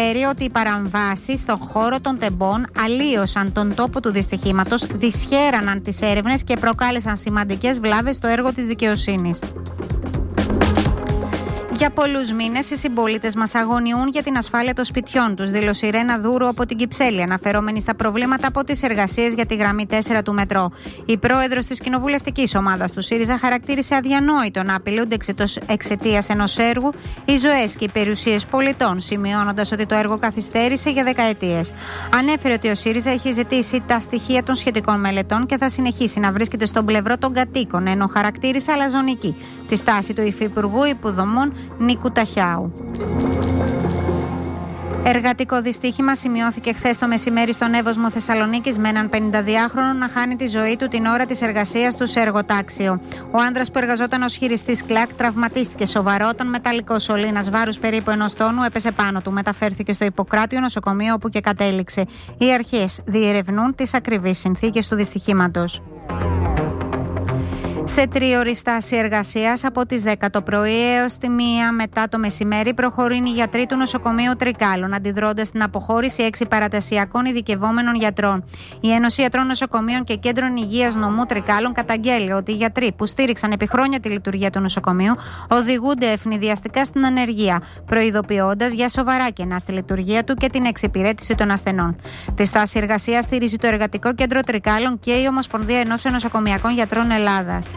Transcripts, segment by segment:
αναφέρει ότι οι παραμβάσεις στον χώρο των τεμπών αλλίωσαν τον τόπο του δυστυχήματος, δυσχέραναν τις έρευνες και προκάλεσαν σημαντικές βλάβες στο έργο της δικαιοσύνης. Για πολλούς μήνες οι συμπολίτες μας αγωνιούν για την ασφάλεια των σπιτιών τους, δήλωσε η Ρένα Δούρου από την Κυψέλη, αναφερόμενη στα προβλήματα από τις εργασίες για τη γραμμή 4 του μετρό. Η πρόεδρος της κοινοβουλευτικής ομάδας του ΣΥΡΙΖΑ χαρακτήρισε αδιανόητο να απειλούνται εξαιτίας ενός έργου οι ζωές και οι περιουσίες πολιτών, σημειώνοντας ότι το έργο καθυστέρησε για δεκαετίες. Ανέφερε ότι ο ΣΥΡΙΖΑ έχει ζητήσει τα στοιχεία των σχετικών μελετών και θα συνεχίσει να βρίσκεται στον πλευρό των κατοίκων, ενώ χαρακτήρισε αλαζονική τη στάση του Υφυπουργού Υποδομών Νίκου Ταχιάου. Εργατικό δυστύχημα σημειώθηκε χθες το μεσημέρι στον Εύωσμο Θεσσαλονίκης με έναν 52χρονο να χάνει τη ζωή του την ώρα της εργασίας του σε εργοτάξιο. Ο άνδρας που εργαζόταν ως χειριστής κλακ τραυματίστηκε σοβαρό όταν μεταλλικός σωλήνας βάρους περίπου 1 τόνου έπεσε πάνω του. Μεταφέρθηκε στο Ιπποκράτιο νοσοκομείο όπου και κατέληξε. Οι αρχές διερευνούν τις ακριβείς συνθήκες του δυστυχήματος. Σε 3ωρη στάση εργασίας από τις 10 το πρωί έως τη 1 μετά το μεσημέρι προχωρούν οι γιατροί του νοσοκομείου Τρικάλων, αντιδρώντας στην αποχώρηση 6 παρατασιακών ειδικευόμενων γιατρών. Η Ένωση Ιατρών Νοσοκομείων και Κέντρων Υγείας Νομού Τρικάλων καταγγέλει ότι οι γιατροί που στήριξαν επί χρόνια τη λειτουργία του νοσοκομείου οδηγούνται ευνηδιαστικά στην ανεργία, προειδοποιώντας για σοβαρά κενά στη λειτουργία του και την εξυπηρέτηση των ασθενών. Τη στάση εργασίας στηρίζει το Εργατικό Κέντρο Τρικάλων και η Ομοσπονδία Ενώσεων Νοσοκομειακών Γιατρών Ελλάδας.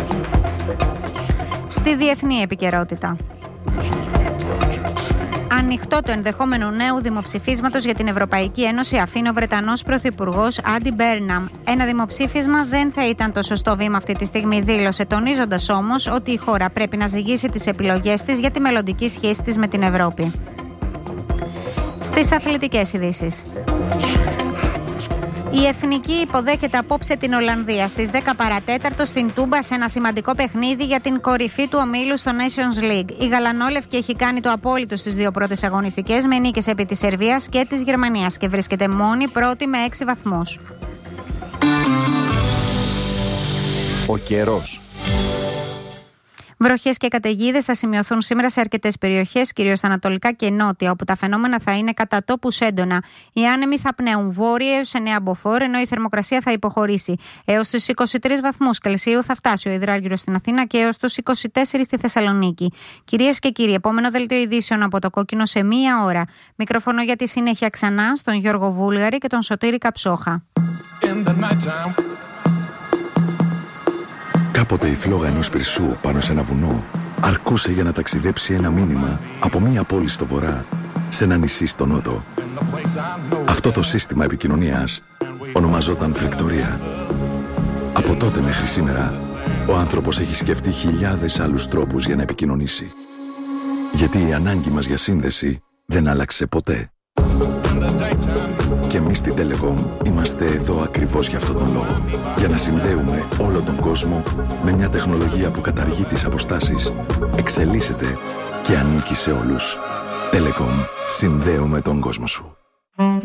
Στη διεθνή επικαιρότητα. Ανοιχτό το ενδεχόμενο νέου δημοψηφίσματος για την Ευρωπαϊκή Ένωση αφήνει ο Βρετανός Πρωθυπουργός Άντι Μπέρναμ. Ένα δημοψήφισμα δεν θα ήταν το σωστό βήμα αυτή τη στιγμή, δήλωσε, τονίζοντας όμως ότι η χώρα πρέπει να ζυγίσει τις επιλογές της για τη μελλοντική σχέση της με την Ευρώπη. Στις αθλητικές ειδήσεις. Η Εθνική υποδέχεται απόψε την Ολλανδία στις 10 παρατέταρτο στην Τούμπα σε ένα σημαντικό παιχνίδι για την κορυφή του ομίλου στο Nations League. Η Γαλανόλευκη έχει κάνει το απόλυτο στις 2 πρώτες αγωνιστικές με νίκες επί της Σερβίας και της Γερμανίας και βρίσκεται μόνη πρώτη με 6 βαθμούς. Ο καιρός. Βροχές και καταιγίδες θα σημειωθούν σήμερα σε αρκετές περιοχές, κυρίως στα ανατολικά και νότια, όπου τα φαινόμενα θα είναι κατά τόπους έντονα. Οι άνεμοι θα πνέουν βόρεια έως 9 μποφόρ, ενώ η θερμοκρασία θα υποχωρήσει. Έως τους 23 βαθμούς Κελσίου θα φτάσει ο υδράργυρος στην Αθήνα και έως τους 24 στη Θεσσαλονίκη. Κυρίες και κύριοι, επόμενο δελτίο ειδήσεων από το Κόκκινο σε 1 ώρα. Μικρόφωνο για τη συνέχεια ξανά στον Γιώργο Βούλγαρη και τον Σωτήρη Καψόχα. Κάποτε η φλόγα ενός πυρσού πάνω σε ένα βουνό αρκούσε για να ταξιδέψει ένα μήνυμα από μία πόλη στο βορρά σε ένα νησί στο νότο. Αυτό το σύστημα επικοινωνίας ονομαζόταν φρικτορία. Από τότε μέχρι σήμερα, ο άνθρωπος έχει σκεφτεί χιλιάδες άλλους τρόπους για να επικοινωνήσει. Γιατί η ανάγκη μας για σύνδεση δεν άλλαξε ποτέ. Και εμείς στην Telecom είμαστε εδώ ακριβώς για αυτόν τον λόγο. Για να συνδέουμε όλο τον κόσμο με μια τεχνολογία που καταργεί τις αποστάσεις, εξελίσσεται και ανήκει σε όλους. Telecom, συνδέουμε τον κόσμο σου.